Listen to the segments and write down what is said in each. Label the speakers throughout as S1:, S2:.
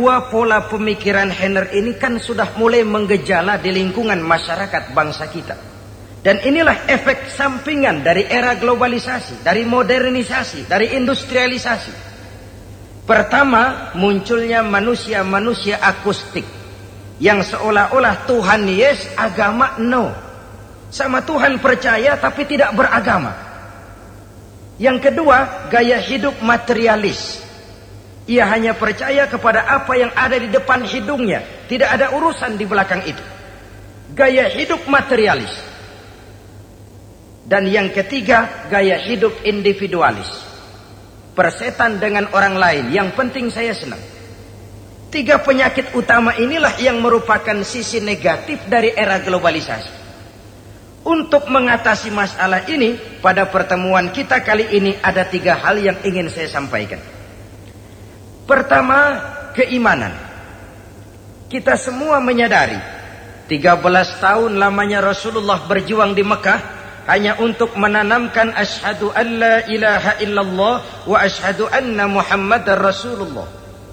S1: dua pola pemikiran Henner ini kan sudah mulai menggejala di lingkungan masyarakat bangsa kita. Dan inilah efek sampingan dari era globalisasi, dari modernisasi, dari industrialisasi. Pertama, munculnya manusia-manusia akustik yang seolah-olah Tuhan yes, agama no. Sama Tuhan percaya tapi tidak beragama. Yang kedua, gaya hidup materialis. Ia hanya percaya kepada apa yang ada di depan hidungnya, tidak ada urusan di belakang itu. Gaya hidup materialis. Dan yang ketiga, gaya hidup individualis. Persetan dengan orang lain, yang penting saya senang. Tiga penyakit utama inilah yang merupakan sisi negatif dari era globalisasi. Untuk mengatasi masalah ini, pada pertemuan kita kali ini ada tiga hal yang ingin saya sampaikan. Pertama, keimanan. Kita semua menyadari 13 tahun lamanya Rasulullah berjuang di Mekah hanya untuk menanamkan asyhadu an la ilaha illallah wa asyhadu anna Muhammadar Rasulullah.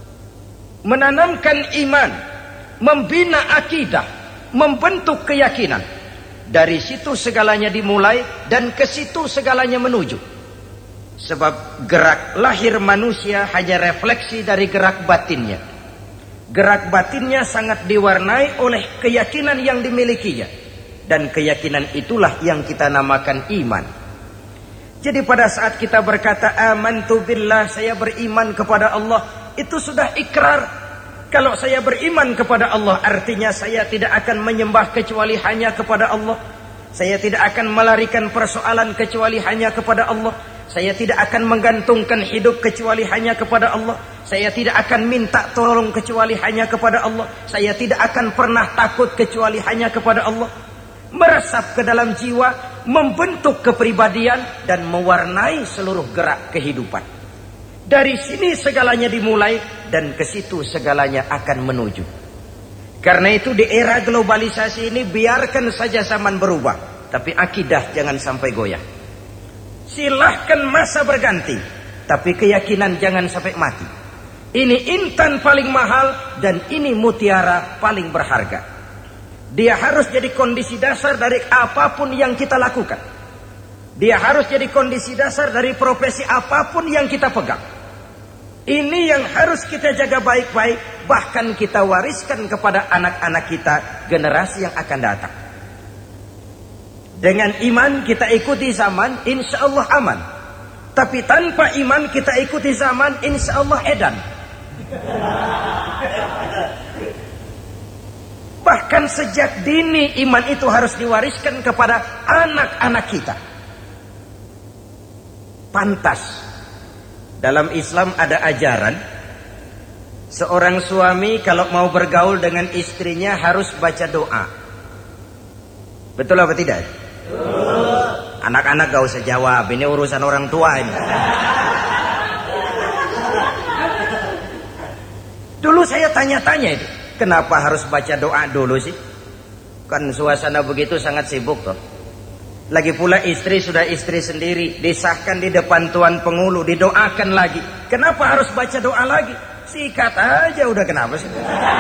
S1: Menanamkan iman, membina akidah, membentuk keyakinan. Dari situ segalanya dimulai dan ke situ segalanya menuju. Sebab gerak lahir manusia hanya refleksi dari gerak batinnya. Gerak batinnya sangat diwarnai oleh keyakinan yang dimilikinya. Dan keyakinan itulah yang kita namakan iman. Jadi pada saat kita berkata amantu billah, saya beriman kepada Allah, itu sudah ikrar. Kalau saya beriman kepada Allah, artinya saya tidak akan menyembah kecuali hanya kepada Allah. Saya tidak akan melarikan persoalan kecuali hanya kepada Allah. Saya tidak akan menggantungkan hidup kecuali hanya kepada Allah. Saya tidak akan minta tolong kecuali hanya kepada Allah. Saya tidak akan pernah takut kecuali hanya kepada Allah. Meresap ke dalam jiwa, membentuk kepribadian dan mewarnai seluruh gerak kehidupan. Dari sini segalanya dimulai dan ke situ segalanya akan menuju. Karena itu di era globalisasi ini biarkan saja zaman berubah, tapi akidah jangan sampai goyah. Silahkan masa berganti, tapi keyakinan jangan sampai mati. Ini intan paling mahal dan ini mutiara paling berharga. Dia harus jadi kondisi dasar dari apapun yang kita lakukan. Dia harus jadi kondisi dasar dari profesi apapun yang kita pegang. Ini yang harus kita jaga baik-baik, bahkan kita wariskan kepada anak-anak kita, generasi yang akan datang. Dengan iman kita ikuti zaman, insya Allah aman. Tapi tanpa iman kita ikuti zaman, insya Allah edan. Bahkan sejak dini iman itu harus diwariskan kepada anak-anak kita. Pantas. Dalam Islam ada ajaran, seorang suami kalau mau bergaul dengan istrinya harus baca doa. Betul apa tidak? Anak-anak gak usah jawab, ini urusan orang tua ini. Dulu saya tanya-tanya itu, kenapa harus baca doa dulu sih? Kan suasana begitu sangat sibuk toh. Lagi pula istri sudah istri sendiri, disahkan di depan tuan pengulu, didoakan lagi. Kenapa harus baca doa lagi? Sikat aja udah, kenapa sih?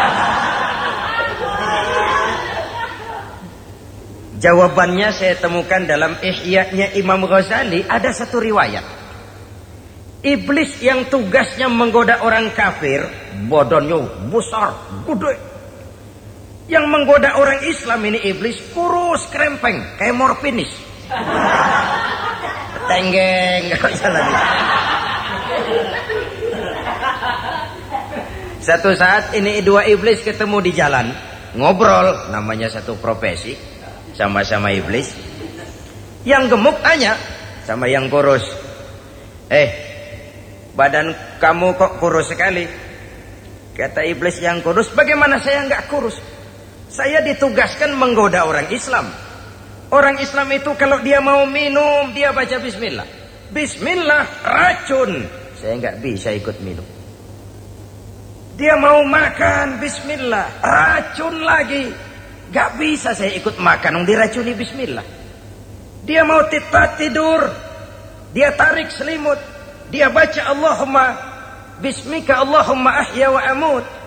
S1: Jawabannya saya temukan dalam Ihya-nya Imam Ghazali. Ada satu riwayat, iblis yang tugasnya menggoda orang kafir, badannya besar, gede. Yang menggoda orang Islam ini iblis kurus krempeng, kayak morfinis. Tenggeng, gak usah lagi. Satu saat ini dua iblis ketemu di jalan, ngobrol, namanya satu profesi, sama-sama iblis. Yang gemuk tanya sama yang kurus, badan kamu kok kurus sekali? Kata iblis yang kurus, bagaimana saya nggak kurus? Saya ditugaskan menggoda orang Islam. Orang Islam itu kalau dia mau minum, dia baca bismillah. Bismillah racun, saya nggak bisa ikut minum. Dia mau makan, bismillah, racun lagi, gak bisa saya ikut makan, diracuni bismillah. Dia mau tidur, dia tarik selimut, dia baca Allahumma bismika Allahumma ahya wa amut,